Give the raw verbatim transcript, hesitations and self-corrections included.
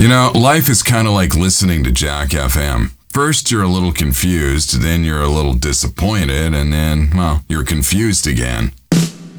You know, life is kind of like listening to Jack F M. First, you're a little confused, then you're a little disappointed, and then, well, you're confused again.